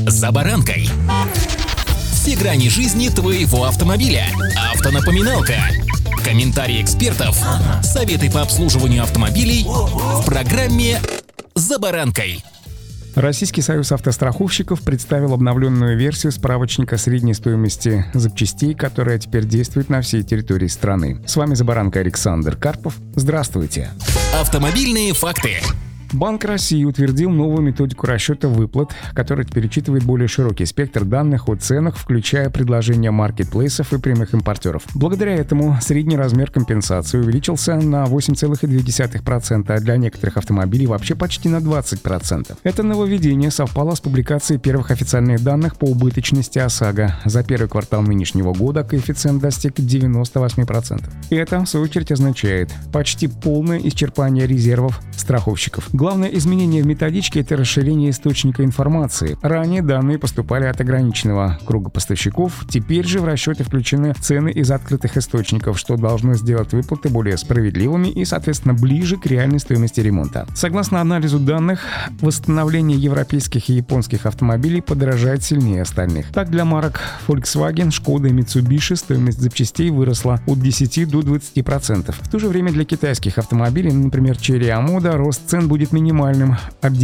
«За баранкой». Все грани жизни твоего автомобиля. Автонапоминалка. Комментарии экспертов. Советы по обслуживанию автомобилей в программе «За баранкой». Российский союз автостраховщиков представил обновленную версию справочника средней стоимости запчастей, которая теперь действует на всей территории страны. С вами «За баранкой» Александр Карпов. Здравствуйте. Автомобильные факты. Банк России утвердил новую методику расчета выплат, которая перечитывает более широкий спектр данных о ценах, включая предложения маркетплейсов и прямых импортеров. Благодаря этому средний размер компенсации увеличился на 8,2%, а для некоторых автомобилей вообще почти на 20%. Это нововведение совпало с публикацией первых официальных данных по убыточности ОСАГО. За первый квартал нынешнего года коэффициент достиг 98%. Это, в свою очередь, означает почти полное исчерпание резервов страховщиков. Главное изменение в методичке – это расширение источника информации. Ранее данные поступали от ограниченного круга поставщиков, теперь же в расчеты включены цены из открытых источников, что должно сделать выплаты более справедливыми и, соответственно, ближе к реальной стоимости ремонта. Согласно анализу данных, восстановление европейских и японских автомобилей подорожает сильнее остальных. Так, для марок Volkswagen, Skoda и Mitsubishi стоимость запчастей выросла от 10 до 20%. В то же время для китайских автомобилей, например, Chery Amoda, рост цен будет минимальным – от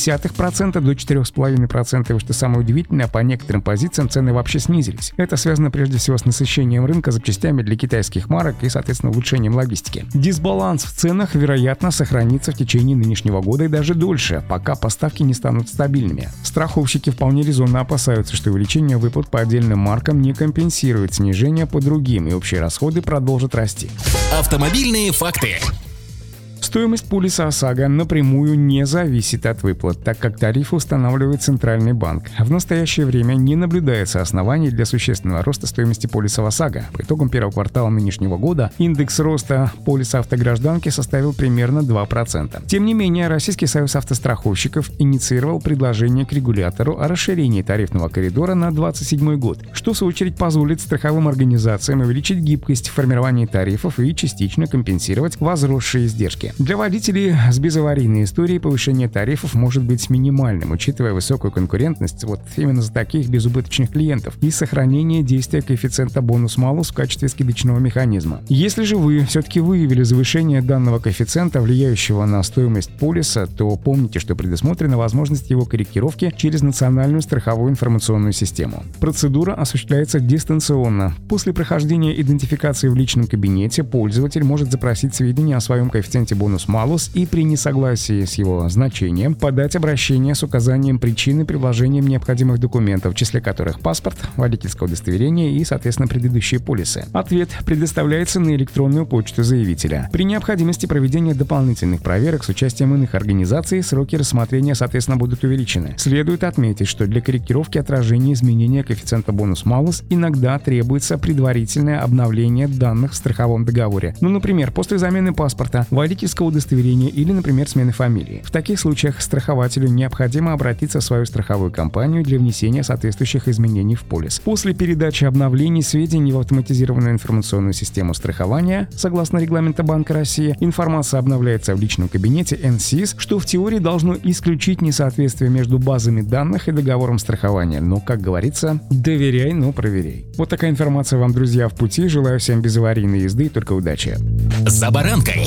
0,9% до 4,5%. И что самое удивительное, по некоторым позициям цены вообще снизились. Это связано прежде всего с насыщением рынка запчастями для китайских марок и, соответственно, улучшением логистики. Дисбаланс в ценах, вероятно, сохранится в течение нынешнего года и даже дольше, пока поставки не станут стабильными. Страховщики вполне резонно опасаются, что увеличение выплат по отдельным маркам не компенсирует снижение по другим, и общие расходы продолжат расти. Автомобильные факты. Стоимость полиса ОСАГО напрямую не зависит от выплат, так как тарифы устанавливает Центральный банк. В настоящее время не наблюдается оснований для существенного роста стоимости полиса ОСАГО. По итогам первого квартала нынешнего года индекс роста полиса автогражданки составил примерно 2%. Тем не менее, Российский союз автостраховщиков инициировал предложение к регулятору о расширении тарифного коридора на 2027 год, что в свою очередь позволит страховым организациям увеличить гибкость в формировании тарифов и частично компенсировать возросшие издержки. Для водителей с безаварийной историей повышение тарифов может быть минимальным, учитывая высокую конкурентность вот именно за таких безубыточных клиентов и сохранение действия коэффициента бонус-малус в качестве скидочного механизма. Если же вы все-таки выявили завышение данного коэффициента, влияющего на стоимость полиса, то помните, что предусмотрена возможность его корректировки через национальную страховую информационную систему. Процедура осуществляется дистанционно. После прохождения идентификации в личном кабинете пользователь может запросить сведения о своем коэффициенте бонус-малус и при несогласии с его значением подать обращение с указанием причины приложением необходимых документов, в числе которых паспорт, водительское удостоверение и, соответственно, предыдущие полисы. Ответ предоставляется на электронную почту заявителя. При необходимости проведения дополнительных проверок с участием иных организаций сроки рассмотрения, соответственно, будут увеличены. Следует отметить, что для корректировки отражения изменения коэффициента бонус-малус иногда требуется предварительное обновление данных в страховом договоре. Например, после замены паспорта, водительского удостоверения или, например, смены фамилии. В таких случаях страхователю необходимо обратиться в свою страховую компанию для внесения соответствующих изменений в полис. После передачи обновлений сведений в автоматизированную информационную систему страхования, согласно регламенту Банка России, информация обновляется в личном кабинете НСИС, что в теории должно исключить несоответствие между базами данных и договором страхования. Но, как говорится, доверяй, но проверяй. Вот такая информация вам, друзья, в пути. Желаю всем безаварийной езды и только удачи. «За баранкой».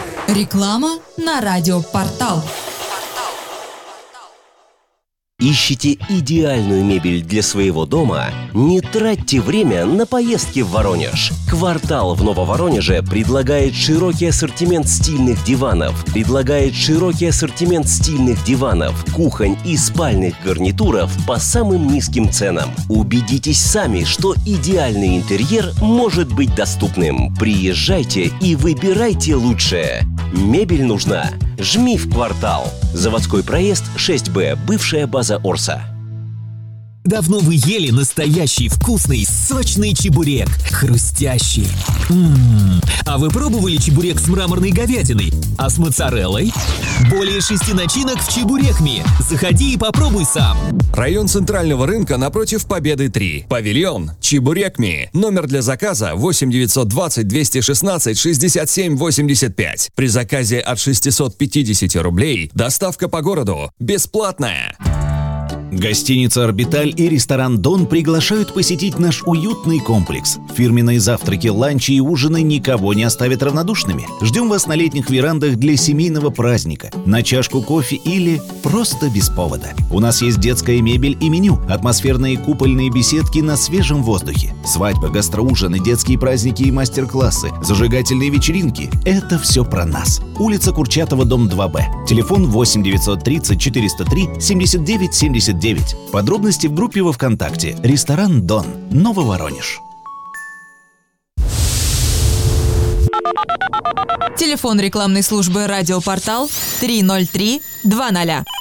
Реклама на радиопортал. Ищете идеальную мебель для своего дома? Не тратьте время на поездки в Воронеж. «Квартал» в Нововоронеже предлагает широкий ассортимент стильных диванов, кухонь и спальных гарнитуров по самым низким ценам. Убедитесь сами, что идеальный интерьер может быть доступным. Приезжайте и выбирайте лучшее. Мебель нужна? Жми в «Квартал». Заводской проезд 6Б, бывшая база Орса. Давно вы ели настоящий вкусный, сочный чебурек? Хрустящий. А вы пробовали чебурек с мраморной говядиной? А с моцареллой? Более 6 начинок в Чебурекми. Заходи и попробуй сам. Район Центрального рынка напротив Победы 3. Павильон. Чебурекми. Номер для заказа 8 920 216 67 85. При заказе от 650 рублей доставка по городу бесплатная. Гостиница «Орбиталь» и ресторан «Дон» приглашают посетить наш уютный комплекс. Фирменные завтраки, ланчи и ужины никого не оставят равнодушными. Ждем вас на летних верандах для семейного праздника, на чашку кофе или просто без повода. У нас есть детская мебель и меню, атмосферные купольные беседки на свежем воздухе, свадьбы, гастроужины, детские праздники и мастер-классы, зажигательные вечеринки – это все про нас. Улица Курчатова, дом 2Б. Телефон 8 930 403 79 79. Подробности в группе во ВКонтакте. Ресторан «Дон», Нововоронеж. Телефон рекламной службы «Радиопортал» 303 20.